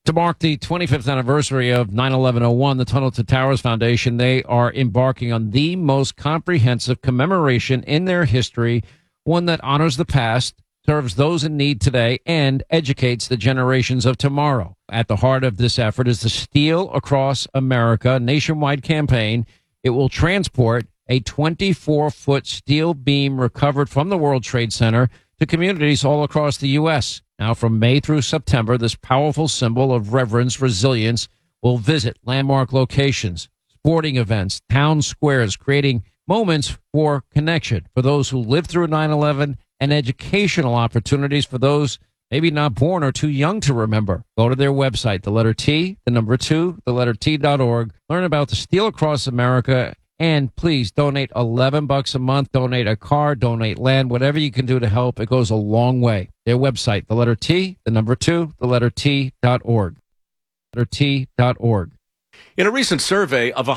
To mark the 25th anniversary of 9/11/01, the Tunnel to Towers Foundation, they are embarking on the most comprehensive commemoration in their history, one that honors the past, serves those in need today, and educates the generations of tomorrow. At the heart of this effort is the Steel Across America nationwide campaign. It will transport a 24-foot steel beam recovered from the World Trade Center to communities all across the U.S. Now, from May through September, this powerful symbol of reverence, resilience, will visit landmark locations, sporting events, town squares, creating moments for connection for those who lived through 9/11 and educational opportunities for those maybe not born or too young to remember. Go to their website, the letter T, the number 2, the letter T.org. Learn about the Steel Across America. And please donate $11 a month, donate a car, donate land, whatever you can do to help. It goes a long way. Their website, the letter T, the number 2, the letter T.org. Letter T.org. In a recent survey of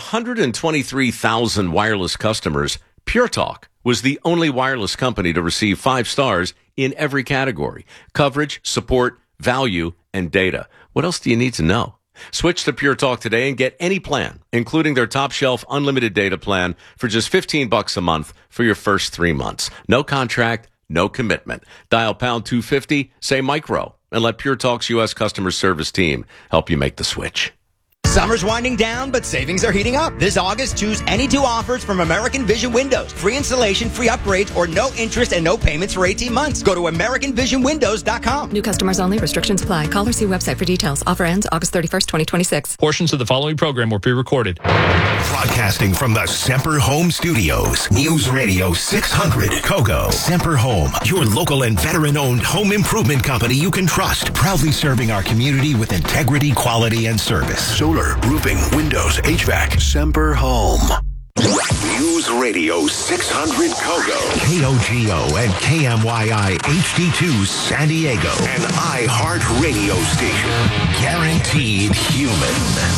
123,000 wireless customers, Pure Talk was the only wireless company to receive 5 stars in every category: coverage, support, value, and data. What else do you need to know? Switch to Pure Talk today and get any plan, including their top shelf unlimited data plan, for just $15 a month for your first 3 months. No contract, no commitment. Dial pound 250, say micro, and let Pure Talk's U.S. customer service team help you make the switch. Summer's winding down, but savings are heating up. This August, choose any 2 offers from American Vision Windows. Free installation, free upgrades, or no interest and no payments for 18 months. Go to AmericanVisionWindows.com. New customers only. Restrictions apply. Call or see website for details. Offer ends August 31st, 2026. Portions of the following program were pre-recorded. Broadcasting from the Semper Home Studios. News Radio 600 Kogo. Semper Home, your local and veteran-owned home improvement company you can trust. Proudly serving our community with integrity, quality, and service. Solar, roofing, windows, HVAC. Semper Home. News Radio 600 Kogo. KOGO and KMYI HD2 San Diego. An iHeartRadio station. Guaranteed human.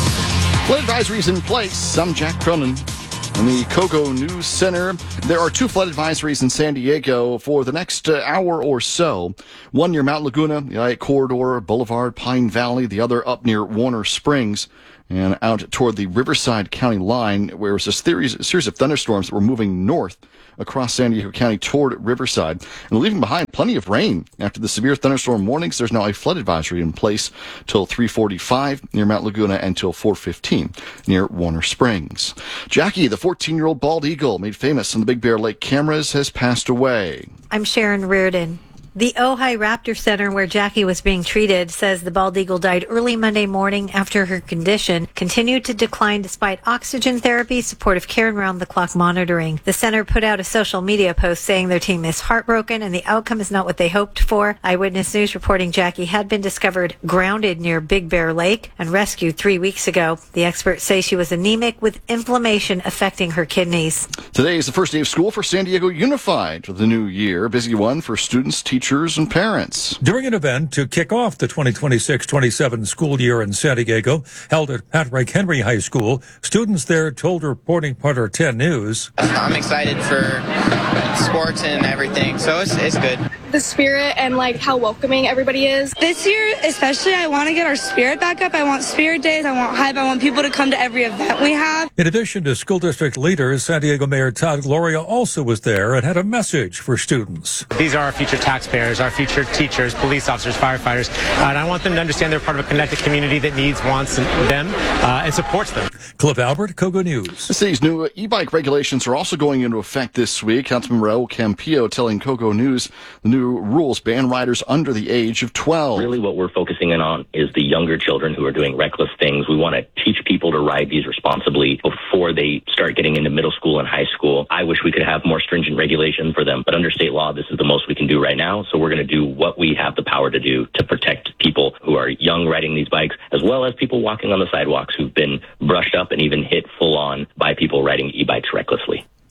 Flood advisories in place. I'm Jack Cronin in the Kogo News Center. There are 2 flood advisories in San Diego for the next hour or so. One near Mount Laguna, the I-8 Corridor, Boulevard, Pine Valley. The other up near Warner Springs and out toward the Riverside County line, where it was a series of thunderstorms that were moving north across San Diego County toward Riverside and leaving behind plenty of rain. After the severe thunderstorm warnings, there's now a flood advisory in place till 3:45 near Mount Laguna and till 4:15 near Warner Springs. Jackie, the 14-year-old bald eagle made famous on the Big Bear Lake cameras, has passed away. I'm Sharon Reardon. The Ojai Raptor Center, where Jackie was being treated, says the bald eagle died early Monday morning after her condition continued to decline despite oxygen therapy, supportive care, and round-the-clock monitoring. The center put out a social media post saying their team is heartbroken and the outcome is not what they hoped for. Eyewitness News reporting Jackie had been discovered grounded near Big Bear Lake and rescued 3 weeks ago. The experts say she was anemic with inflammation affecting her kidneys. Today is the first day of school for San Diego Unified for the new year. A busy one for students, teachers, and parents. During an event to kick off the 2026-27 school year in San Diego, held at Patrick Henry High School, students there told reporting partner 10 News, I'm excited for sports and everything, so it's good. The spirit and like how welcoming everybody is. This year especially, I want to get our spirit back up. I want spirit days, I want hype, I want people to come to every event we have. In addition to school district leaders, San Diego Mayor Todd Gloria also was there and had a message for students. These are our future taxpayers, our future teachers, police officers, firefighters, and I want them to understand they're part of a connected community that needs, wants them, and supports them. Cliff Albert, Kogo News. The city's new e-bike regulations are also going into effect this week. Councilman Raul Campillo telling Kogo News the new rules ban riders under the age of 12. Really what we're focusing in on is the younger children who are doing reckless things. We want to teach people to ride these responsibly before they start getting into middle school and high school. I wish we could have more stringent regulation for them, but under state law, this is the most we can do right now. So we're going to do what we have the power to do to protect people who are young riding these bikes, as well as people walking on the sidewalks who've been brushed up and even hit full on by people riding e-bikes recklessly.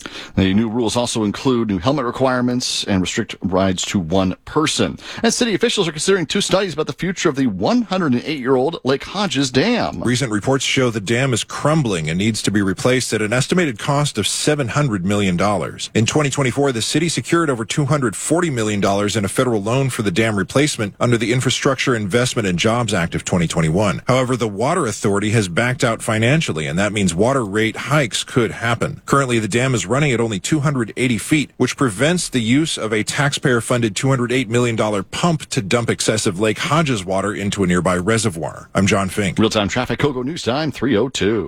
The new rules also include new helmet requirements and restrict rides to one person. And city officials are considering 2 studies about the future of the 108-year-old Lake Hodges Dam. Recent reports show the dam is crumbling and needs to be replaced at an estimated cost of $700 million. In 2024, the city secured over $240 million in a federal loan for the dam replacement under the Infrastructure Investment and Jobs Act of 2021. However, the Water Authority has backed out financially, and that means water rate hikes could happen. Currently, the dam is running at only 280 feet, which prevents the use of a taxpayer-funded $208 million pump to dump excessive Lake Hodges water into a nearby reservoir. I'm John Fink. Real-time traffic, Kogo News Time, 3:02.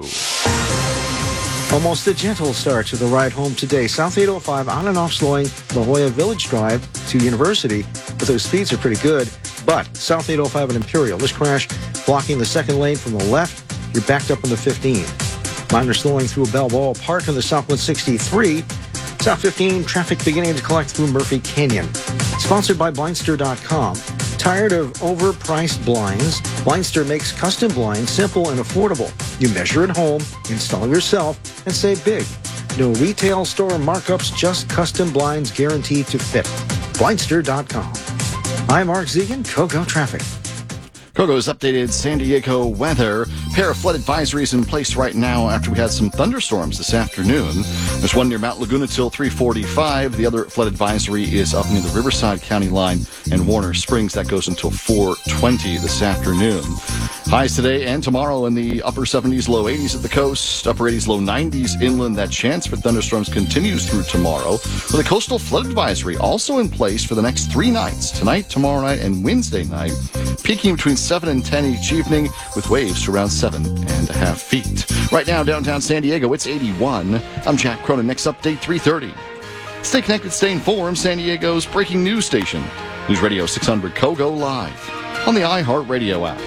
Almost a gentle start to the ride home today. South 805 on and off slowing La Jolla Village Drive to University, but those speeds are pretty good. But South 805 and Imperial, this crash blocking the second lane from the left. You're backed up on the 15. Minor slowing through Balboa Park on the South 163. South 15, traffic beginning to collect through Murphy Canyon. Sponsored by Blindster.com. Tired of overpriced blinds? Blindster makes custom blinds simple and affordable. You measure at home, install yourself, and save big. No retail store markups, just custom blinds guaranteed to fit. Blindster.com. I'm Mark Zegan, Kogo Traffic. Kogo's updated San Diego weather. A pair of flood advisories in place right now after we had some thunderstorms this afternoon. There's one near Mount Laguna till 3:45. The other flood advisory is up near the Riverside County line and Warner Springs. That goes until 4:20 this afternoon. Highs today and tomorrow in the upper 70s, low 80s at the coast, upper 80s, low 90s inland. That chance for thunderstorms continues through tomorrow, with a coastal flood advisory also in place for the next 3 nights, tonight, tomorrow night, and Wednesday night, peaking between 7 and 10 each evening, with waves to around 7.5 feet. Right now, downtown San Diego, it's 81. I'm Jack Cronin. Next update, 3:30. Stay connected, stay informed. San Diego's breaking news station. News Radio 600 Kogo live on the iHeartRadio app.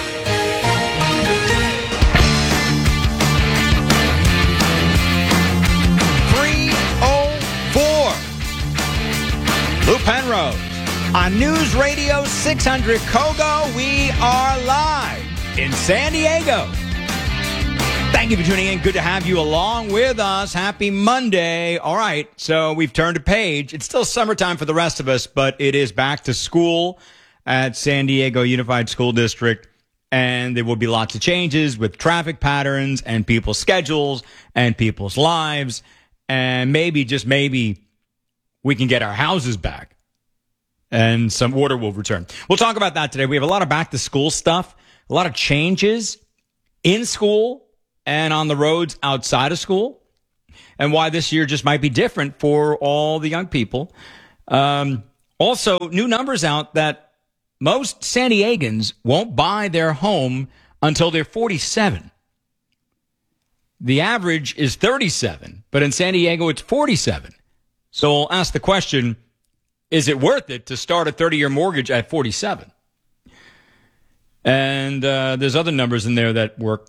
Lou Penrose on News Radio 600 Kogo. We are live in San Diego. Thank you for tuning in. Good to have you along with us. Happy Monday. All right, so we've turned a page. It's still summertime for the rest of us, but it is back to school at San Diego Unified School District, and there will be lots of changes with traffic patterns and people's schedules and people's lives, and maybe, just maybe, we can get our houses back and some order will return. We'll talk about that today. We have a lot of back to school stuff, a lot of changes in school and on the roads outside of school, and why this year just might be different for all the young people. Also, new numbers out that most San Diegans won't buy their home until they're 47. The average is 37, but in San Diego, it's 47. So we'll ask the question, is it worth it to start a 30-year mortgage at 47? And there's other numbers in there that work.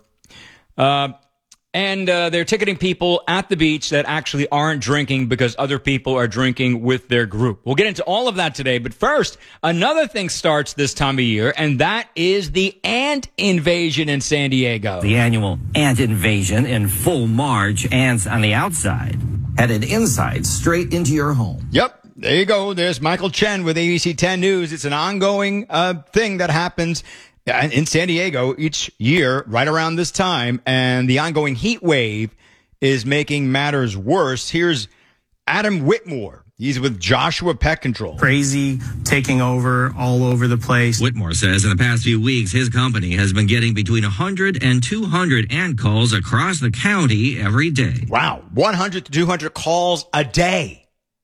And they're ticketing people at the beach that actually aren't drinking because other people are drinking with their group. We'll get into all of that today. But first, another thing starts this time of year, and that is the ant invasion in San Diego. The annual ant invasion in full march. Ants on the outside, headed inside, straight into your home. Yep. There you go. There's Michael Chen with ABC 10 News. It's an ongoing thing that happens in San Diego each year right around this time, and the ongoing heat wave is making matters worse. Here's Adam Whitmore. He's with Joshua Pest Control. Crazy, taking over all over the place. Whitmore says in the past few weeks, his company has been getting between 100 and 200 ant calls across the county every day. Wow, 100 to 200 calls a day.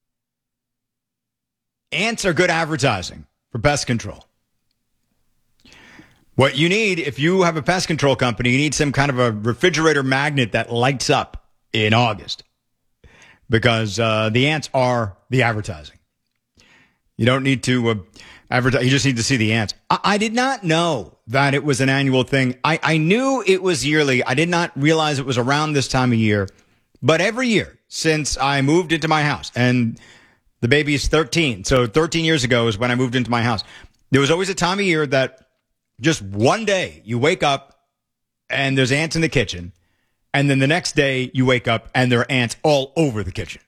Ants are good advertising for pest control. What you need, if you have a pest control company, you need some kind of a refrigerator magnet that lights up in August, because the ants are the advertising. You don't need to advertise. You just need to see the ants. I did not know that it was an annual thing. I knew it was yearly. I did not realize it was around this time of year. But every year since I moved into my house, and the baby is 13, so 13 years ago is when I moved into my house, there was always a time of year that just one day you wake up and there's ants in the kitchen, And then the next day you wake up and there are ants all over the kitchen.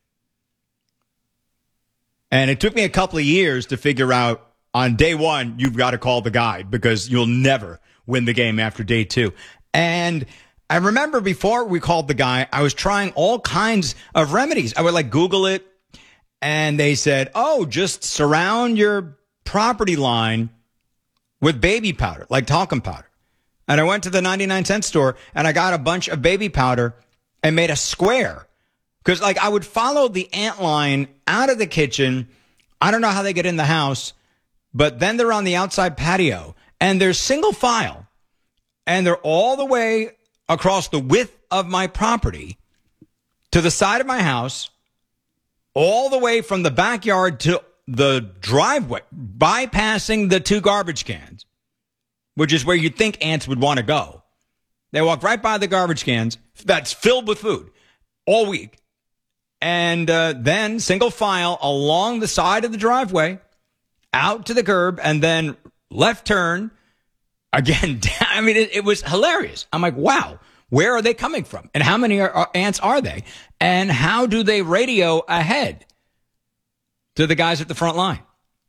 And it took me a couple of years to figure out on day one, you've got to call the guy because you'll never win the game after day two. And I remember before we called the guy, I was trying all kinds of remedies. I would like Google it. And they said, oh, just surround your property line with baby powder, like talcum powder. And I went to the 99-cent store and I got a bunch of baby powder and made a square. Because like I would follow the ant line out of the kitchen. I don't know how they get in the house, but then they're on the outside patio and they're single file and they're all the way across the width of my property to the side of my house, all the way from the backyard to the driveway, bypassing the 2 garbage cans, which is where you'd think ants would want to go. They walk right by the garbage cans that's filled with food all week. And then single file along the side of the driveway, out to the curb, and then left turn again. I mean, it was hilarious. I'm like, wow, where are they coming from? And how many ants are they? And how do they radio ahead to the guys at the front line?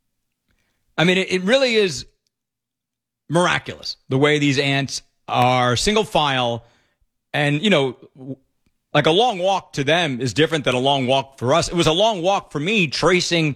I mean, it really is miraculous the way these ants are single file. And, you know, like a long walk to them is different than a long walk for us. It was a long walk for me tracing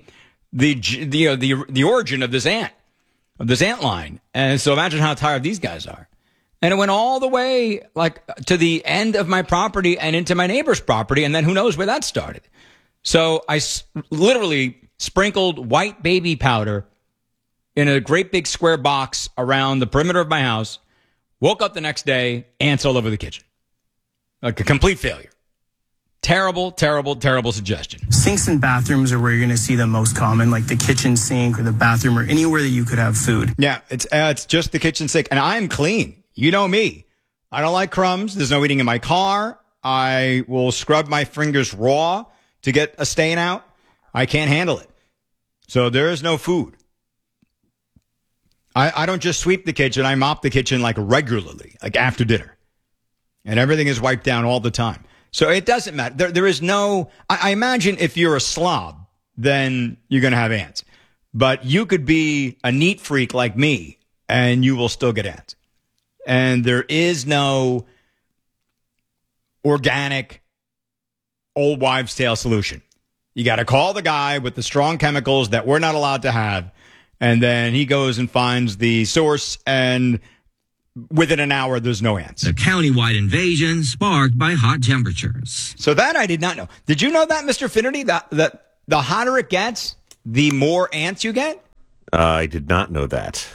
the origin of this ant line. And so imagine how tired these guys are. And it went all the way like to the end of my property and into my neighbor's property. And then who knows where that started. So I literally sprinkled white baby powder in a great big square box around the perimeter of my house. Woke up the next day, ants all over the kitchen. Like a complete failure. Terrible, terrible, terrible suggestion. Sinks and bathrooms are where you're going to see the most common, like the kitchen sink or the bathroom or anywhere that you could have food. Yeah, it's just the kitchen sink. And I'm clean. You know me. I don't like crumbs. There's no eating in my car. I will scrub my fingers raw to get a stain out. I can't handle it. So there is no food. I don't just sweep the kitchen. I mop the kitchen like regularly, like after dinner. And everything is wiped down all the time. So it doesn't matter. There is no, I imagine if you're a slob, then you're going to have ants. But you could be a neat freak like me, and you will still get ants. And there is no organic old wives' tale solution. You got to call the guy with the strong chemicals that we're not allowed to have. And then he goes and finds the source, and within an hour, there's no ants. The countywide invasion sparked by hot temperatures. So that I did not know. Did you know that, Mr. Finnerty, that the hotter it gets, the more ants you get? I did not know that.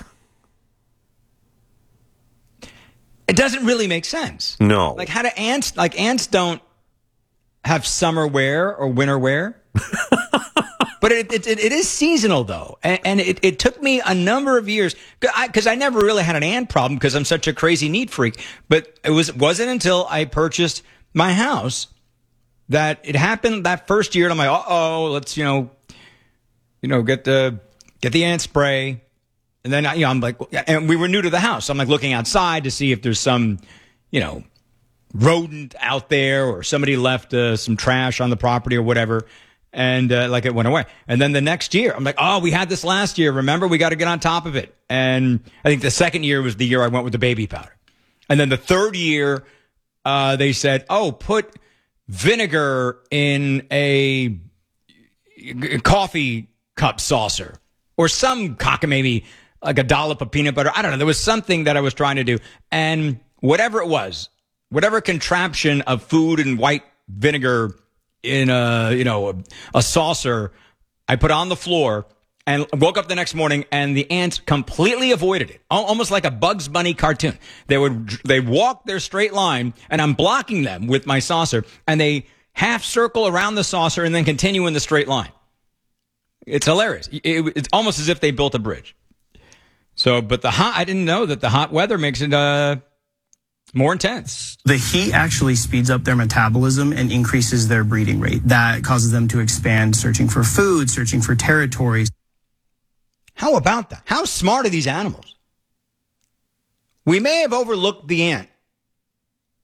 It doesn't really make sense. No. Like how do ants don't have summer wear or winter wear. But it is seasonal, though. And it took me a number of years because I never really had an ant problem because I'm such a crazy neat freak. But it wasn't until I purchased my house that it happened that first year. And I'm like, let's, get the ant spray. And then, I'm like, and we were new to the house. So I'm like looking outside to see if there's some, rodent out there or somebody left some trash on the property or whatever. And it went away. And then the next year, I'm like, we had this last year. Remember, we got to get on top of it. And I think the second year was the year I went with the baby powder. And then the third year, they said, put vinegar in a coffee cup saucer or some cockamamie, like a dollop of peanut butter. I don't know. There was something that I was trying to do. And whatever it was, whatever contraption of food and white vinegar in a saucer, I put on the floor and woke up the next morning and the ants completely avoided it. Almost like a Bugs Bunny cartoon. They walk their straight line and I'm blocking them with my saucer and they half circle around the saucer and then continue in the straight line. It's hilarious. It's almost as if they built a bridge. So, but I didn't know that the hot weather makes it, more intense. The heat actually speeds up their metabolism and increases their breeding rate. That causes them to expand, searching for food, searching for territories. How about that? How smart are these animals? We may have overlooked the ant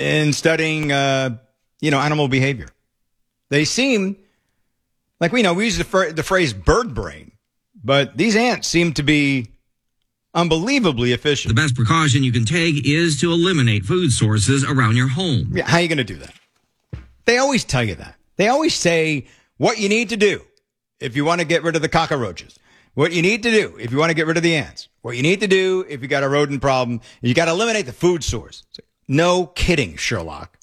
in studying, animal behavior. They seem like we use the phrase bird brain, but these ants seem to be unbelievably efficient. The best precaution you can take is to eliminate food sources around your home. Yeah, how are you going to do that? They always tell you that. They always say what you need to do if you want to get rid of the cockroaches. What you need to do if you want to get rid of the ants. What you need to do if you got a rodent problem. You got to eliminate the food source. No kidding, Sherlock.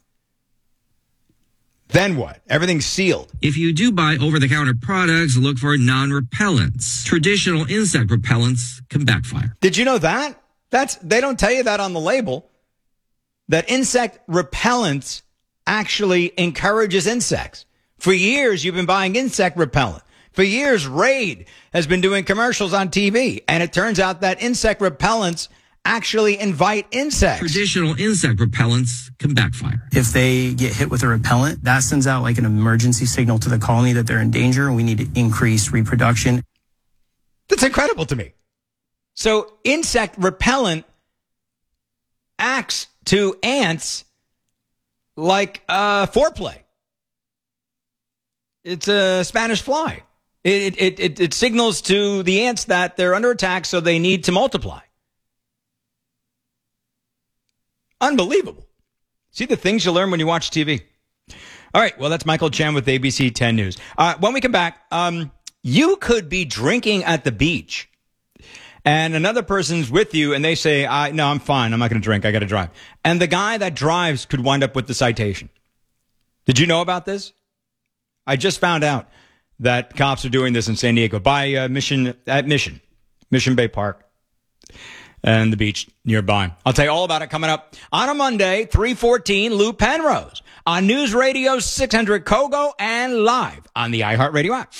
Then what? Everything's sealed. If you do buy over-the-counter products, look for non-repellents. Traditional insect repellents can backfire. Did you know that? They don't tell you that on the label. That insect repellents actually encourages insects. For years, you've been buying insect repellent. For years, Raid has been doing commercials on TV, and it turns out that insect repellents actually invite insects. Traditional insect repellents can backfire. If they get hit with a repellent, that sends out like an emergency signal to the colony that they're in danger and we need to increase reproduction. That's incredible to me. So insect repellent acts to ants like foreplay. It's a Spanish fly. It signals to the ants that they're under attack, so they need to multiply. Unbelievable. See the things you learn when you watch TV. All right, well, that's Michael Chen with ABC 10 News. When we come back, you could be drinking at the beach, and another person's with you, and they say, no, I'm fine. I'm not going to drink. I got to drive. And the guy that drives could wind up with the citation. Did you know about this? I just found out that cops are doing this in San Diego by Mission Bay Park and the beach nearby. I'll tell you all about it coming up on a Monday, 3:14, Lou Penrose on News Radio 600 Kogo and live on the iHeartRadio app.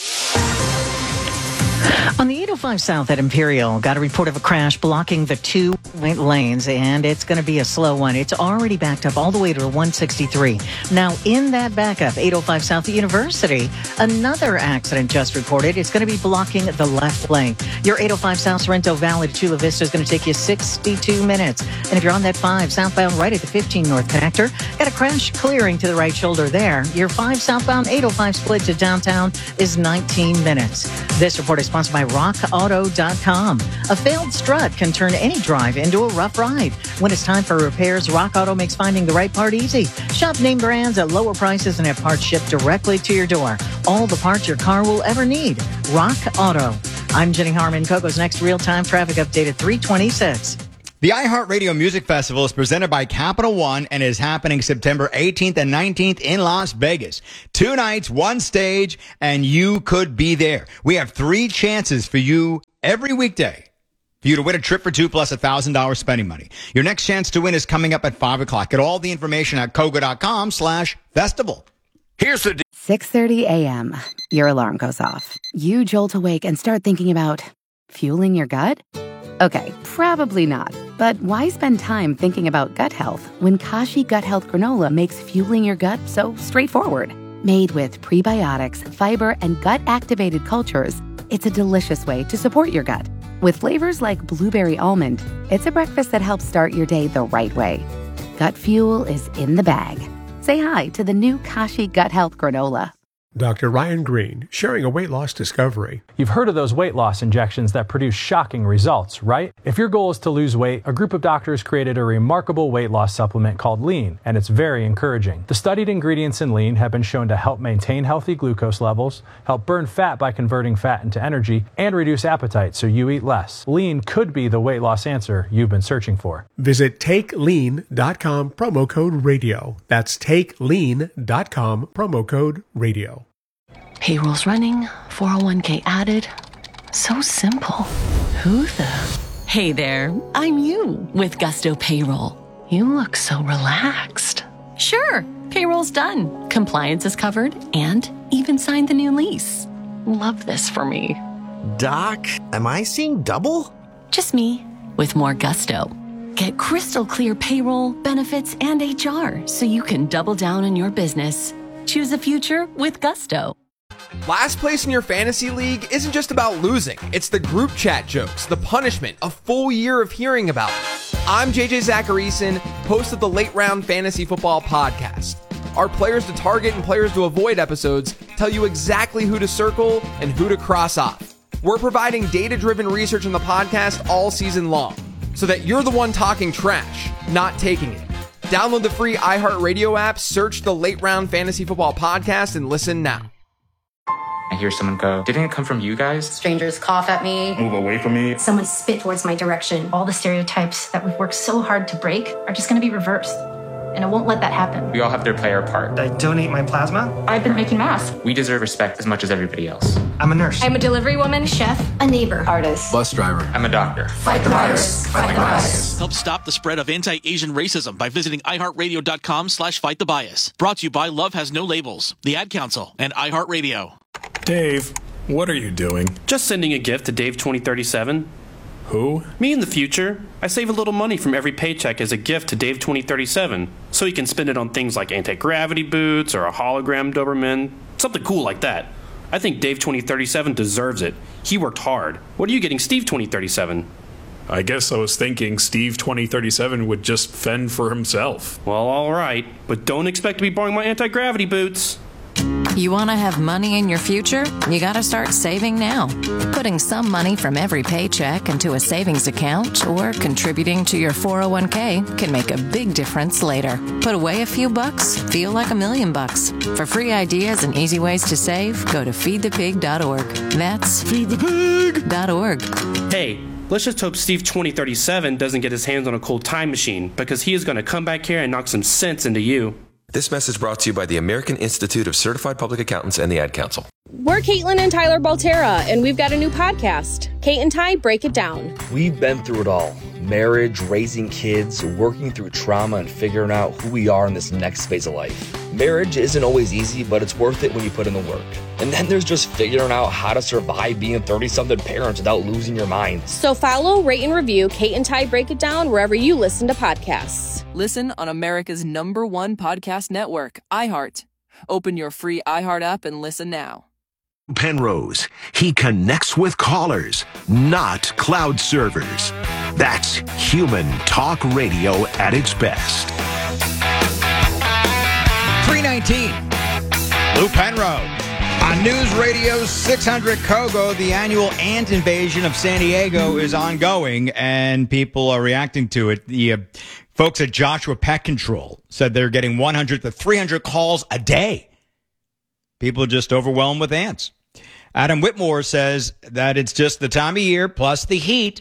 On the 805 South at Imperial, got a report of a crash blocking the two lanes, and it's going to be a slow one. It's already backed up all the way to 163. Now, in that backup, 805 South at University, another accident just reported. It's going to be blocking the left lane. Your 805 South Sorrento Valley to Chula Vista is going to take you 62 minutes. And if you're on that 5 southbound right at the 15 North Connector, got a crash clearing to the right shoulder there. Your 5 southbound 805 split to downtown is 19 minutes. This report is sponsored by RockAuto.com. A failed strut can turn any drive into a rough ride. When it's time for repairs, Rock Auto makes finding the right part easy. Shop name brands at lower prices and have parts shipped directly to your door. All the parts your car will ever need. Rock Auto. I'm Jenny Harmon. Kogo's next real-time traffic update at 3:26. The iHeartRadio Music Festival is presented by Capital One and is happening September 18th and 19th in Las Vegas. 2 nights, 1 stage, and you could be there. We have 3 chances for you every weekday for you to win a trip for 2 plus $1,000 spending money. Your next chance to win is coming up at 5 o'clock. Get all the information at Kogo.com/festival. Here's the 6:30 a.m. Your alarm goes off. You jolt awake and start thinking about fueling your gut? Okay, probably not. But why spend time thinking about gut health when Kashi Gut Health Granola makes fueling your gut so straightforward? Made with prebiotics, fiber, and gut-activated cultures, it's a delicious way to support your gut. With flavors like blueberry almond, it's a breakfast that helps start your day the right way. Gut fuel is in the bag. Say hi to the new Kashi Gut Health Granola. Dr. Ryan Green, sharing a weight loss discovery. You've heard of those weight loss injections that produce shocking results, right? If your goal is to lose weight, a group of doctors created a remarkable weight loss supplement called Lean, and it's very encouraging. The studied ingredients in Lean have been shown to help maintain healthy glucose levels, help burn fat by converting fat into energy, and reduce appetite so you eat less. Lean could be the weight loss answer you've been searching for. Visit TakeLean.com, promo code radio. That's TakeLean.com, promo code radio. Payroll's running, 401k added. So simple. Who the? Hey there, I'm you with Gusto Payroll. You look so relaxed. Sure, payroll's done. Compliance is covered and even signed the new lease. Love this for me. Doc, am I seeing double? Just me with more Gusto. Get crystal clear payroll, benefits, and HR so you can double down on your business. Choose a future with Gusto. Last place in your fantasy league isn't just about losing. It's the group chat jokes, the punishment, a full year of hearing about. I'm JJ Zacharyson, host of the Late Round Fantasy Football Podcast. Our Players to Target and Players to Avoid episodes tell you exactly who to circle and who to cross off. We're providing data-driven research in the podcast all season long, so that you're the one talking trash, not taking it. Download the free iHeartRadio app, search the Late Round Fantasy Football Podcast, and listen now. I hear someone go, "Didn't it come from you guys?" Strangers cough at me. Move away from me. Someone spit towards my direction. All the stereotypes that we've worked so hard to break are just going to be reversed. And I won't let that happen. We all have to play our part. I donate my plasma. I've been making masks. We deserve respect as much as everybody else. I'm a nurse. I'm a delivery woman, chef, a neighbor, artist, Bus driver. I'm a doctor. Fight the virus. Fight the bias. Help stop the spread of anti-Asian racism by visiting iHeartRadio.com/fightthebias. Brought to you by Love Has No Labels, the Ad Council, and iHeartRadio. Dave, what are you doing? Just sending a gift to Dave 2037. Who? Me in the future. I save a little money from every paycheck as a gift to Dave 2037, so he can spend it on things like anti-gravity boots or a hologram Doberman, something cool like that. I think Dave 2037 deserves it. He worked hard. What are you getting Steve 2037? I guess I was thinking Steve 2037 would just fend for himself. Well, all right, but don't expect to be borrowing my anti-gravity boots. You want to have money in your future? You got to start saving now. Putting some money from every paycheck into a savings account or contributing to your 401k can make a big difference later. Put away a few bucks, feel like $1 million. For free ideas and easy ways to save, go to feedthepig.org. That's feedthepig.org. Hey, let's just hope Steve 2037 doesn't get his hands on a cool time machine, because he is going to come back here and knock some sense into you. This message brought to you by the American Institute of Certified Public Accountants and the Ad Council. We're Caitlin and Tyler Baltera, and we've got a new podcast, Kate and Ty Break It Down. We've been through it all. Marriage, raising kids, working through trauma, and figuring out who we are in this next phase of life. Marriage isn't always easy, but it's worth it when you put in the work. And then there's just figuring out how to survive being 30-something parents without losing your mind. So follow, rate, and review Kate and Ty Break It Down wherever you listen to podcasts. Listen on America's #1 podcast network, iHeart. Open your free iHeart app and listen now. Penrose. He connects with callers, not cloud servers. That's human talk radio at its best. 319. Lou Penrose. On News Radio 600 Kogo, the annual ant invasion of San Diego is ongoing, and people are reacting to it. The folks at Joshua Pest Control said they're getting 100 to 300 calls a day. People are just overwhelmed with ants. Adam Whitmore says that it's just the time of year plus the heat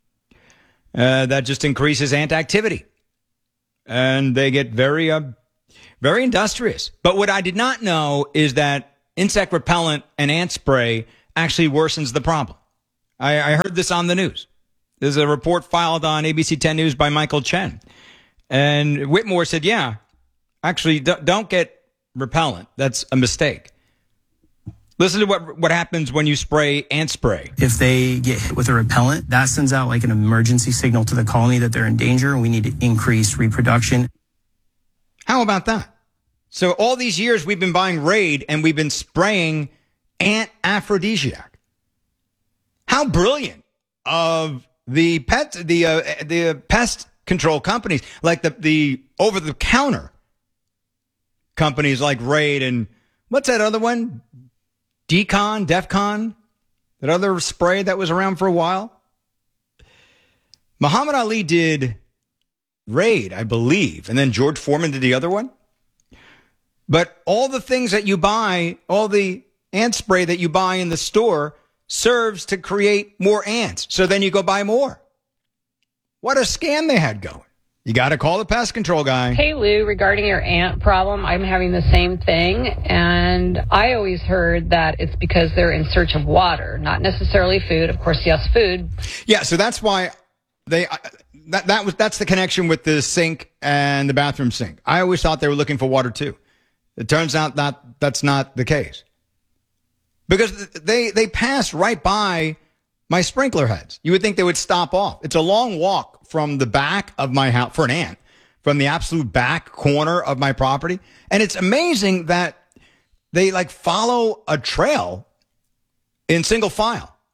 that just increases ant activity. And they get very industrious. But what I did not know is that insect repellent and ant spray actually worsens the problem. I heard this on the news. There's a report filed on ABC 10 News by Michael Chen. And Whitmore said, yeah, actually, don't get repellent. That's a mistake. Listen to what happens when you spray ant spray. If they get hit with a repellent, that sends out like an emergency signal to the colony that they're in danger and we need to increase reproduction. How about that? So all these years we've been buying Raid and we've been spraying ant aphrodisiac. How brilliant of the pest control companies, like the over-the-counter companies like Raid and what's that other one? DEFCON, that other spray that was around for a while. Muhammad Ali did Raid, I believe, and then George Foreman did the other one. But all the things that you buy, all the ant spray that you buy in the store serves to create more ants. So then you go buy more. What a scam they had going. You got to call the pest control guy. Hey, Lou, regarding your ant problem, I'm having the same thing. And I always heard that it's because they're in search of water, not necessarily food. Of course, yes, food. Yeah, so that's why that's the connection with the sink and the bathroom sink. I always thought they were looking for water, too. It turns out that's not the case. Because they pass right by my sprinkler heads. You would think they would stop off. It's a long walk from the back of my house for an ant, from the absolute back corner of my property. And it's amazing that they follow a trail in single file.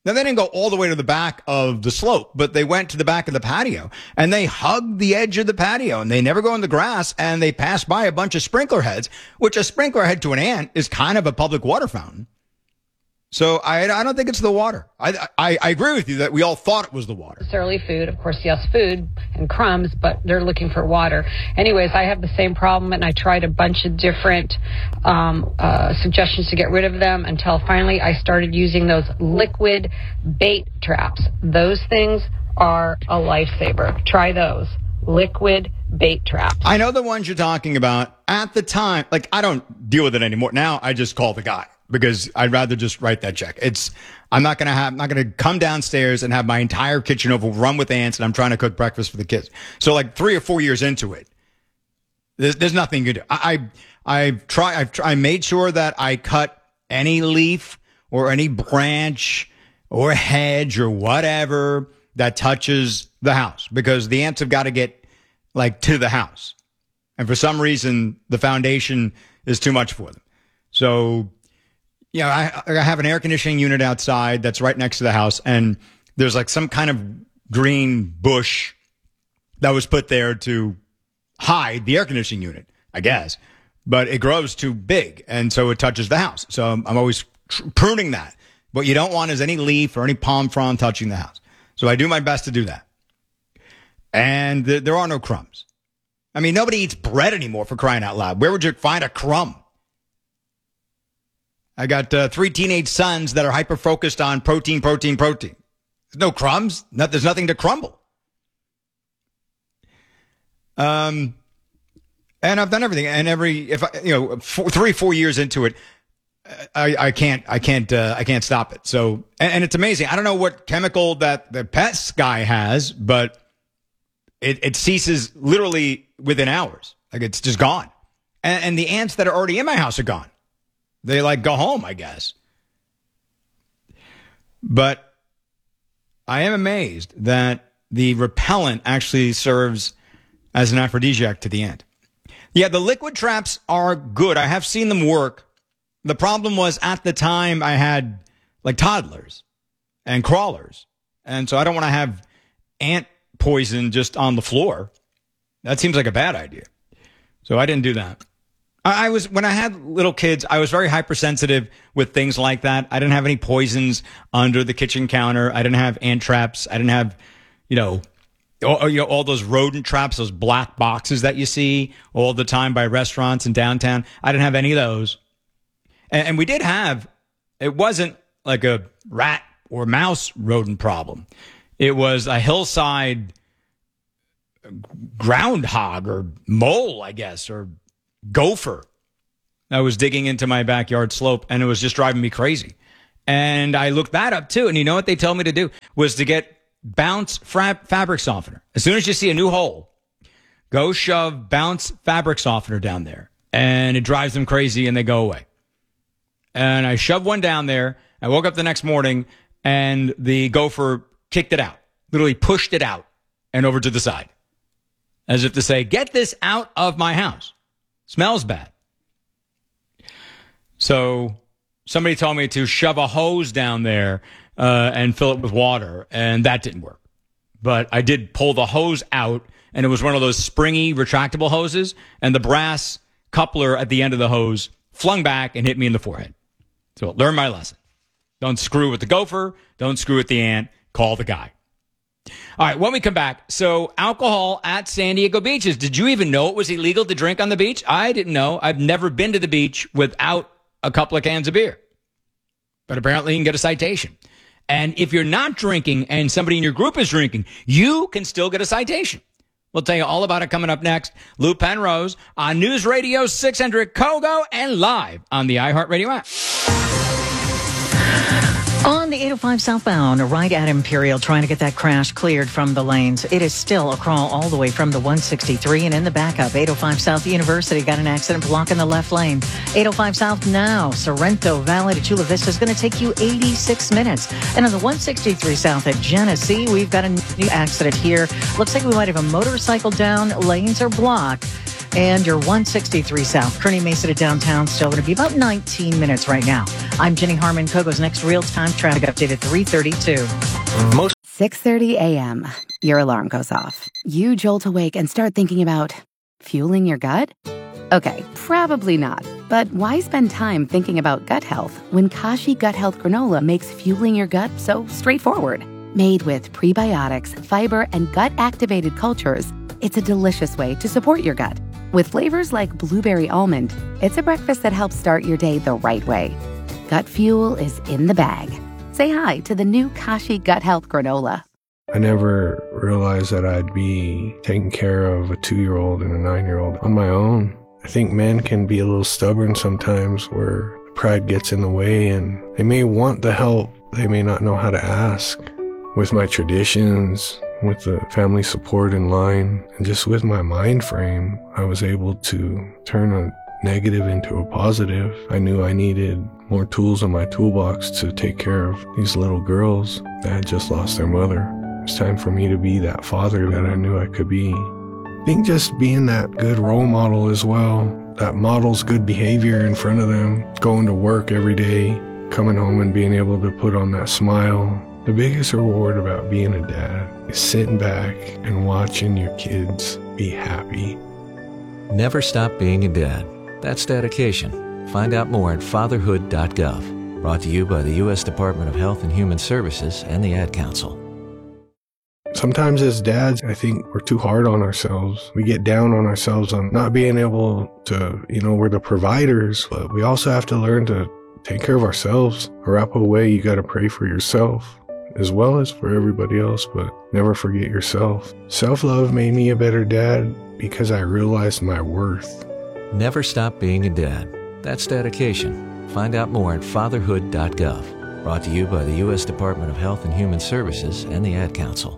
Now, they didn't go all the way to the back of the slope, but they went to the back of the patio, and they hugged the edge of the patio, and they never go in the grass, and they passed by a bunch of sprinkler heads, which a sprinkler head to an ant is kind of a public water fountain. So I don't think it's the water. I agree with you that we all thought it was the water. Necessarily food, of course, yes, food and crumbs, but they're looking for water. Anyways, I have the same problem, and I tried a bunch of different suggestions to get rid of them until finally I started using those liquid bait traps. Those things are a lifesaver. Try those. Liquid bait traps. I know the ones you're talking about. At the time, like, I don't deal with it anymore. Now I just call the guy, because I'd rather just write that check. I'm not going to come downstairs and have my entire kitchen overrun with ants, and I'm trying to cook breakfast for the kids. So like 3 or 4 years into it, there's nothing you can do. I made sure that I cut any leaf or any branch or hedge or whatever that touches the house, because the ants have got to get like to the house. And for some reason, the foundation is too much for them. So, I have an air conditioning unit outside that's right next to the house, and there's like some kind of green bush that was put there to hide the air conditioning unit, I guess. But it grows too big, and so it touches the house. So I'm always pruning that. What you don't want is any leaf or any palm frond touching the house. So I do my best to do that. And there are no crumbs. I mean, nobody eats bread anymore, for crying out loud. Where would you find a crumb? I got 3 teenage sons that are hyper-focused on protein. There's no crumbs. There's nothing to crumble. And I've done everything. And 3-4 years into it, I can't stop it. So, and it's amazing. I don't know what chemical that the pest guy has, but it ceases literally within hours. Like, it's just gone. And the ants that are already in my house are gone. They go home, I guess. But I am amazed that the repellent actually serves as an aphrodisiac to the ant. Yeah, the liquid traps are good. I have seen them work. The problem was, at the time, I had like toddlers and crawlers. And so I don't want to have ant poison just on the floor. That seems like a bad idea. So I didn't do that. When I had little kids, I was very hypersensitive with things like that. I didn't have any poisons under the kitchen counter. I didn't have ant traps. I didn't have, all those rodent traps, those black boxes that you see all the time by restaurants in downtown. I didn't have any of those. And we did have, it wasn't like a rat or mouse rodent problem. It was a hillside groundhog or mole, I guess, or gopher that was digging into my backyard slope, and it was just driving me crazy. And I looked that up too, and you know what they told me to do was to get Bounce fabric softener. As soon as you see a new hole, go shove Bounce fabric softener down there, and it drives them crazy, and they go away. And I shoved one down there. I woke up the next morning, and the gopher kicked it out, literally pushed it out and over to the side, as if to say, get this out of my house. Smells bad. So somebody told me to shove a hose down there and fill it with water, and that didn't work. But I did pull the hose out, and it was one of those springy, retractable hoses, and the brass coupler at the end of the hose flung back and hit me in the forehead. So learn my lesson. Don't screw with the gopher. Don't screw with the ant. Call the guy. All right, when we come back, so alcohol at San Diego beaches. Did you even know it was illegal to drink on the beach? I didn't know. I've never been to the beach without a couple of cans of beer. But apparently you can get a citation. And if you're not drinking and somebody in your group is drinking, you can still get a citation. We'll tell you all about it coming up next. Lou Penrose on News Radio 600 Kogo and live on the iHeartRadio app. On the 805 southbound, right at Imperial, trying to get that crash cleared from the lanes. It is still a crawl all the way from the 163 and in the backup. 805 South University got an accident blocking the left lane. 805 South now, Sorrento Valley to Chula Vista is going to take you 86 minutes. And on the 163 South at Genesee, we've got a new accident here. Looks like we might have a motorcycle down. Lanes are blocked. And your 163 South, Kearney Mesa to downtown, still going to be about 19 minutes right now. I'm Jenny Harmon. Kogo's next real-time traffic update at 3:32. 6:30 a.m. Your alarm goes off. You jolt awake and start thinking about fueling your gut? Okay, probably not. But why spend time thinking about gut health when Kashi Gut Health Granola makes fueling your gut so straightforward? Made with prebiotics, fiber, and gut-activated cultures, it's a delicious way to support your gut. With flavors like blueberry almond, it's a breakfast that helps start your day the right way. Gut fuel is in the bag. Say hi to the new Kashi Gut Health Granola. I never realized that I'd be taking care of a 2-year-old and a 9-year-old on my own. I think men can be a little stubborn sometimes where pride gets in the way and they may want the help, they may not know how to ask. With my traditions, with the family support in line, and just with my mind frame, I was able to turn a negative into a positive. I knew I needed more tools in my toolbox to take care of these little girls that had just lost their mother. It's time for me to be that father that I knew I could be. I think just being that good role model as well, that models good behavior in front of them, going to work every day, coming home and being able to put on that smile. The biggest reward about being a dad is sitting back and watching your kids be happy. Never stop being a dad. That's dedication. Find out more at fatherhood.gov. Brought to you by the U.S. Department of Health and Human Services and the Ad Council. Sometimes as dads, I think we're too hard on ourselves. We get down on ourselves on not being able to, we're the providers, but we also have to learn to take care of ourselves. Arapaho way, you got to pray for yourself as well as for everybody else, but never forget yourself. Self-love made me a better dad because I realized my worth. Never stop being a dad. That's dedication. Find out more at fatherhood.gov. Brought to you by the U.S. Department of Health and Human Services and the Ad Council.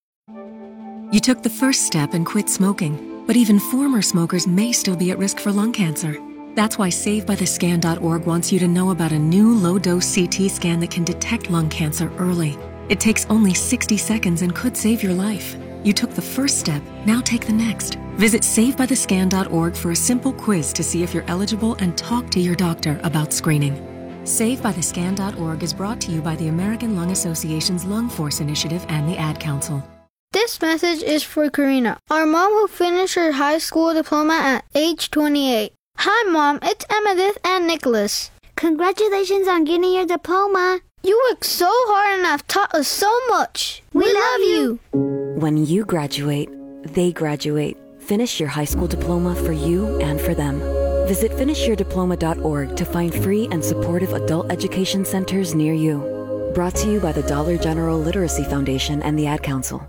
You took the first step and quit smoking, but even former smokers may still be at risk for lung cancer. That's why SaveByTheScan.org wants you to know about a new low-dose CT scan that can detect lung cancer early. It takes only 60 seconds and could save your life. You took the first step, now take the next. Visit SaveByTheScan.org for a simple quiz to see if you're eligible and talk to your doctor about screening. SaveByTheScan.org is brought to you by the American Lung Association's Lung Force Initiative and the Ad Council. This message is for Karina, our mom who finished her high school diploma at age 28. Hi, Mom. It's Emmettith and Nicholas. Congratulations on getting your diploma. You worked so hard and have taught us so much. We love you. When you graduate, they graduate. Finish your high school diploma for you and for them. Visit finishyourdiploma.org to find free and supportive adult education centers near you. Brought to you by the Dollar General Literacy Foundation and the Ad Council.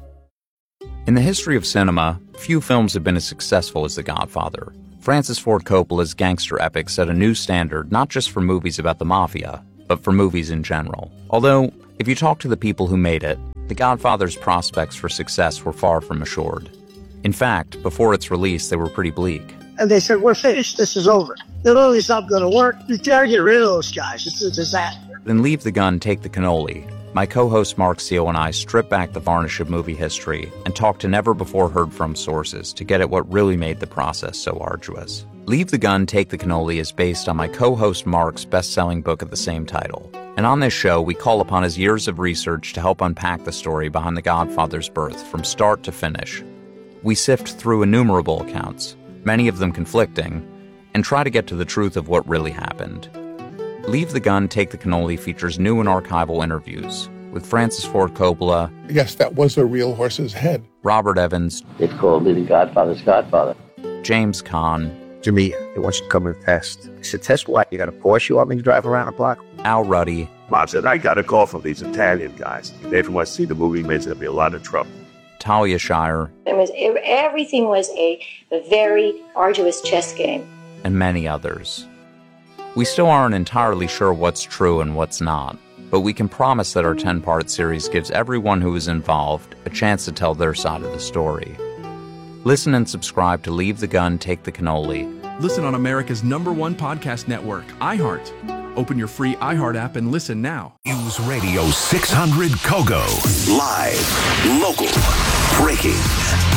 In the history of cinema, few films have been as successful as The Godfather. Francis Ford Coppola's gangster epic set a new standard not just for movies about the mafia, but for movies in general. Although, if you talk to the people who made it, The Godfather's prospects for success were far from assured. In fact, before its release, they were pretty bleak. And they said, we're finished, this is over. The movie's not going to work. You gotta get rid of those guys. It's a disaster. Then Leave the Gun, Take the Cannoli. My co-host Mark Seal and I strip back the varnish of movie history and talk to never-before-heard-from sources to get at what really made the process so arduous. Leave the Gun, Take the Cannoli is based on my co-host Mark's best-selling book of the same title. And on this show, we call upon his years of research to help unpack the story behind The Godfather's birth from start to finish. We sift through innumerable accounts, many of them conflicting, and try to get to the truth of what really happened. Leave the Gun, Take the Cannoli features new and archival interviews with Francis Ford Coppola. Yes, that was a real horse's head. Robert Evans. They called me the Godfather's Godfather. James Caan. Jimmy, they want you to come and test. I said, test what? You got a Porsche you want me to drive around the block? Al Ruddy. Mom said, I got a call from these Italian guys. They didn't want to see the movie, means there'll be a lot of trouble. Talia Shire. Everything was a very arduous chess game. And many others. We still aren't entirely sure what's true and what's not, but we can promise that our 10-part series gives everyone who is involved a chance to tell their side of the story. Listen and subscribe to Leave the Gun, Take the Cannoli. Listen on America's #1 podcast network, iHeart. Open your free iHeart app and listen now. News Radio 600 Kogo. Live, local, breaking.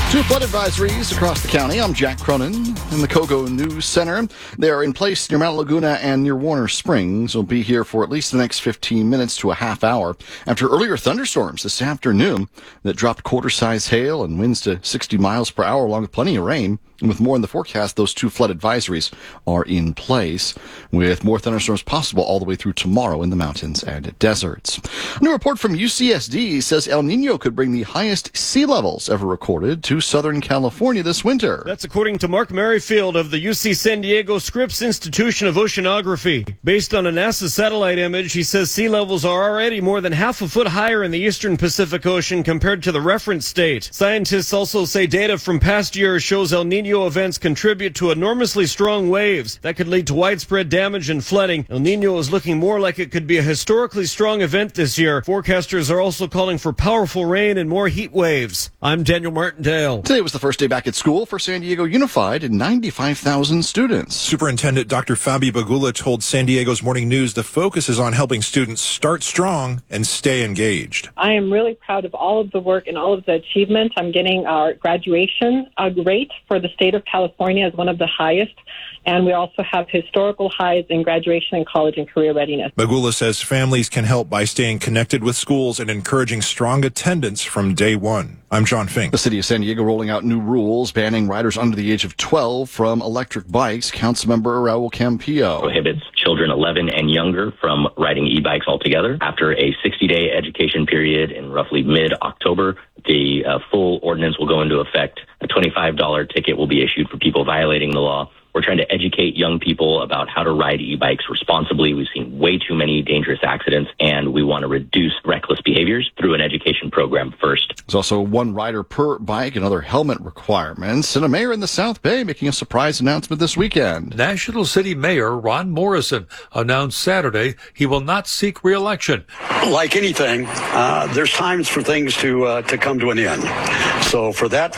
Two flood advisories across the county. I'm Jack Cronin in the Kogo News Center. They are in place near Mount Laguna and near Warner Springs. Will be here for at least the next 15 minutes to a half hour after earlier thunderstorms this afternoon that dropped quarter-size hail and winds to 60 miles per hour along with plenty of rain. And with more in the forecast, those two flood advisories are in place with more thunderstorms possible all the way through tomorrow in the mountains and deserts. A new report from UCSD says El Nino could bring the highest sea levels ever recorded to Southern California this winter. That's according to Mark Merrifield of the UC San Diego Scripps Institution of Oceanography. Based on a NASA satellite image, he says sea levels are already more than half a foot higher in the eastern Pacific Ocean compared to the reference state. Scientists also say data from past years shows El Nino events contribute to enormously strong waves that could lead to widespread damage and flooding. El Nino is looking more like it could be a historically strong event this year. Forecasters are also calling for powerful rain and more heat waves. I'm Daniel Martindale. Today was the first day back at school for San Diego Unified and 95,000 students. Superintendent Dr. Fabi Bagula told San Diego's Morning News the focus is on helping students start strong and stay engaged. I am really proud of all of the work and all of the achievements. I'm getting our graduation rate for the state of California as one of the highest, and we also have historical highs in graduation and college and career readiness. Bagula says families can help by staying connected with schools and encouraging strong attendance from day one. I'm John Fink. The city of San Diego rolling out new rules banning riders under the age of 12 from electric bikes. Councilmember Raul Campillo prohibits children 11 and younger from riding e-bikes altogether. After a 60-day education period in roughly mid-October, the full ordinance will go into effect. A $25 ticket will be issued for people violating the law. We're trying to educate young people about how to ride e-bikes responsibly. We've seen way too many dangerous accidents, and we want to reduce reckless behaviors through an education program first. There's also one rider per bike and other helmet requirements, and a mayor in the South Bay making a surprise announcement this weekend. National City Mayor Ron Morrison announced Saturday he will not seek re-election. Like anything, there's times for things to come to an end. So for that,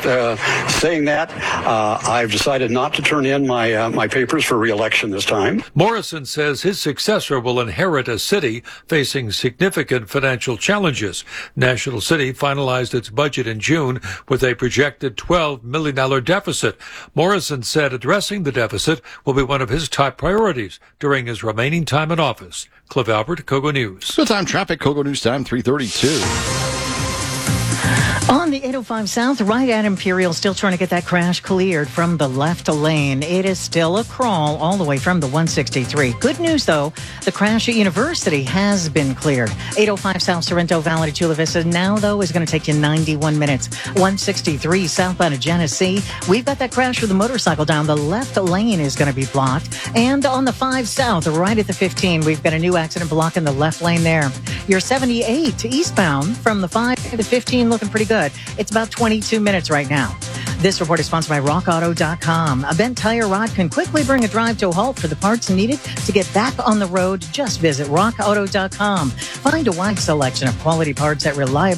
saying that, I've decided not to turn in my papers for re-election this time. Morrison says his successor will inherit a city facing significant financial challenges. National City finalized its budget in June with a projected $12 million deficit. Morrison said addressing the deficit will be one of his top priorities during his remaining time in office. Cliff Albert, Kogo News. Good time traffic, Kogo News time, 3:32. On the 805 South, right at Imperial, still trying to get that crash cleared from the left lane. It is still a crawl all the way from the 163. Good news, though, the crash at University has been cleared. 805 South, Sorrento Valley to Chula Vista now, though, is going to take you 91 minutes. 163 southbound of Genesee. We've got that crash with the motorcycle down. The left lane is going to be blocked. And on the 5 South, right at the 15, we've got a new accident blocking the left lane there. Your 78 eastbound from the 5 to the 15 looking pretty good. It's about 22 minutes right now. This report is sponsored by RockAuto.com. A bent tire rod can quickly bring a drive to a halt. For the parts needed to get back on the road, just visit RockAuto.com. Find a wide selection of quality parts at reliable